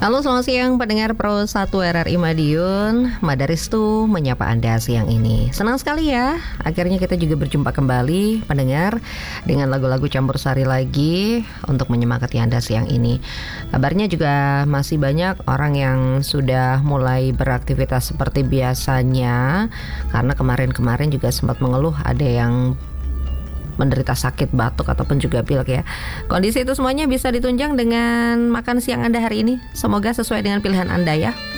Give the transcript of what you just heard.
Halo, selamat siang pendengar Pro 1 RRI Madiun. Madaristu menyapa Anda siang ini. Senang sekali ya, akhirnya kita juga berjumpa kembali pendengar dengan lagu-lagu campur sari lagi untuk menyemangati Anda siang ini. Kabarnya juga masih banyak orang yang sudah mulai beraktivitas seperti biasanya, karena kemarin-kemarin juga sempat mengeluh ada yang menderita sakit batuk ataupun juga pilek ya. Kondisi itu semuanya bisa ditunjang dengan makan siang Anda hari ini. Semoga sesuai dengan pilihan Anda ya.